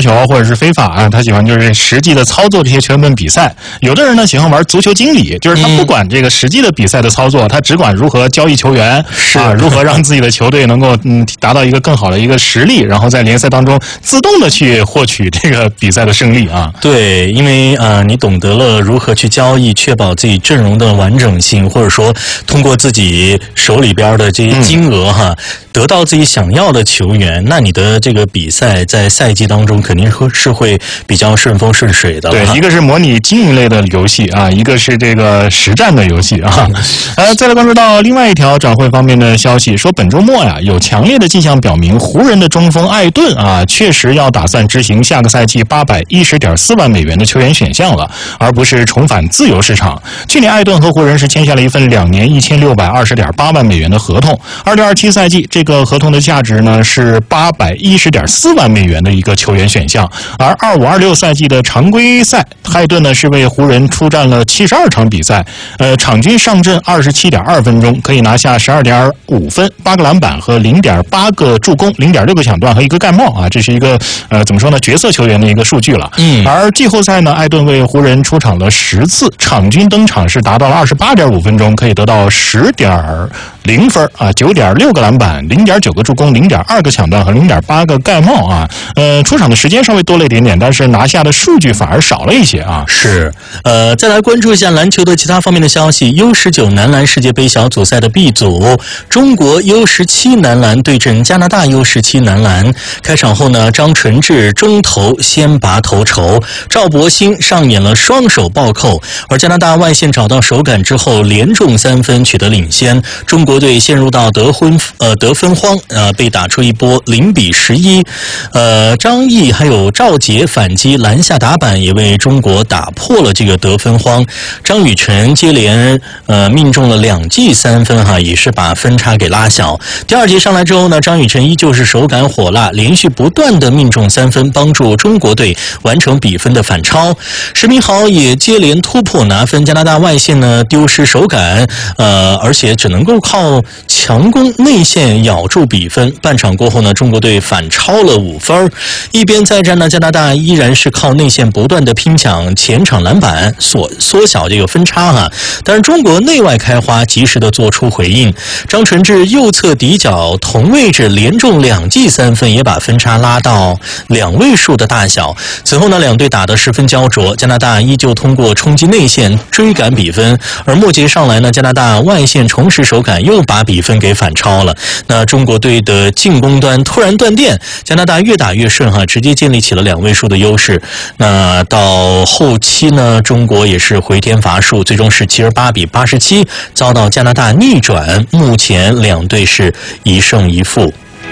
球或者是非法啊，他喜欢就是实际的操作这些全本比赛。有的人呢喜欢玩足球经理，就是他不管这个实际的比赛的操作，他只管如何交易球员，如何让自己的球队能够达到一个更好的一个实力，然后在联赛当中自动的去获取这个比赛的胜利啊。 对，因为你懂得了如何去交易，确保自己阵容的完整性，或者说通过自己手里边的这些金额得到自己想要的球员，那你的这个比赛在赛季当中肯定是会比较顺风顺水的。 对，一个是模拟经营类的游戏啊，一个是这个实战的游戏啊。再来关注到另外一条转会方面的消息，说本周末呀，有强烈的迹象表明，湖人的中锋艾顿确实要打算执行下个赛季810.4万美元的球员选项了，而不是重返自由市场。去年艾顿和湖人是签下了一份2年1620.8万美元的合同，2027赛季这个合同的价值呢是810.4万美元的一个球员选项，而25-26赛季的常规赛，艾顿呢是为湖人出战了72场比赛，场均上阵27.2分钟，可以拿下12.5分、8个篮板和0.8个助攻、0.6个抢断和1个盖帽啊，这是一个怎么说呢，角色球员的一个数据了。而季后赛呢，艾顿为湖人出场了10次，场均登场是达到了28.5分钟，可以得到10.0分9.6个篮板、0.9个助攻、0.2个抢断和0.8个盖帽啊。出场的时间稍微多了一点点，但是拿下的数据反而少了一些啊。 是，再来关注一下篮球的其他方面的消息。U19男篮世界杯小组赛的 B 组，中国 U17男篮对阵加拿大 U17男篮。开场后呢，张纯志中投先拔头筹，赵博兴上演了双手暴扣，而加拿大外线找到手感之后连中3分取得领先。中国队陷入到得分荒，被打出一波0-11。张毅还有赵杰反击篮下打板，也为中国打破了这个得分荒。张雨晨接连命中了2记3分也是把分差给拉小。第二节上来之后呢，张雨晨依旧是手感火辣，连续不断的命中3分，帮助中国队完成比分的反超。石明豪也接连突破拿分，加拿大外线呢丢失手感，而且只能够靠强攻内线咬住比分。半场过后呢，中国队反超了5分。一边再战呢，加拿大依然是靠内线不断的拼抢前场篮板，缩小这个分差但是中国内外开花，及时的做出回应。张纯志右侧底角同位置连中2记3分，也把分差拉到2位数的大小。此后呢，两队打得十分焦灼，加拿大依旧通过冲击内线追赶比分，而末节上来呢，加拿大外线重拾手感，又把比分给反超了。那中国队的进攻端突然断电，加拿大越打越顺直接建立起了2位数的优势。那到后期呢，中国也是回天乏术，最终是78-87遭到加拿大逆转。目前两队是1胜1负。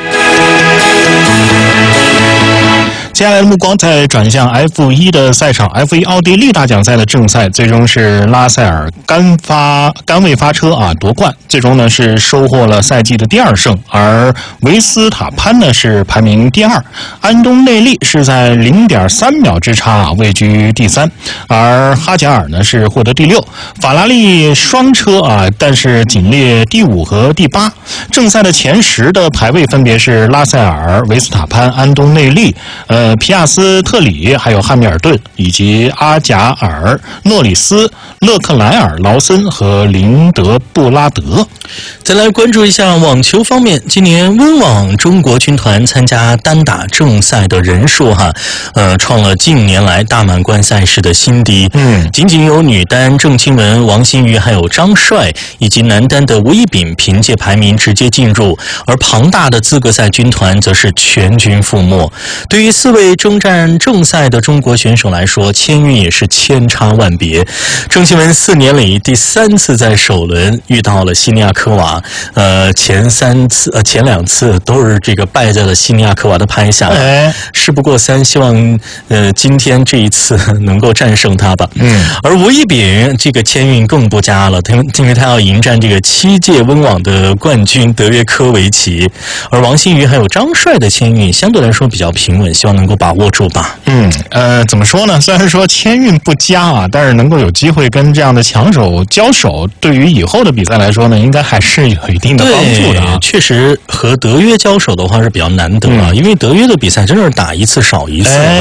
接下来的目光再转向 F1 的赛场 ，F1 奥地利大奖赛的正赛，最终是拉塞尔杆位发车夺冠，最终呢是收获了赛季的第2胜，而维斯塔潘呢是排名第2，安东内利是在0.3秒之差位居第3，而哈贾尔呢是获得第6，法拉利双车但是仅列第5和第8。正赛的前10的排位分别是拉塞尔、维斯塔潘、安东内利、皮亚斯特里，还有汉密尔顿，以及阿贾尔、诺里斯、勒克莱尔、劳森和林德布拉德。 再来关注一下网球方面，今年温网中国军团参加单打正赛的人数创了近年来大满贯赛事的新低。仅仅有女单郑钦文、王欣瑜还有张帅，以及男单的吴一丙凭借排名直接进入，而庞大的资格赛军团则是全军覆没。对于4位征战正赛的中国选手来说，签运也是千差万别。郑钦文4年里第3次在首轮遇到了西尼亚科娃，前2次都是这个败在了西尼亚科娃的拍下。事不过3，希望今天这一次能够战胜他吧。而吴一丙这个签运更不佳了，因为他要迎战这个7届温网的冠军德约科维奇，而王欣瑜还有张帅的签运相对来说比较平稳，希望能够把握住吧。 怎么说呢？虽然说签运不佳但是能够有机会跟这样的强手交手，对于以后的比赛来说呢，应该还是有一定的帮助的确实和德约交手的话是比较难得因为德约的比赛真是打一次少一次。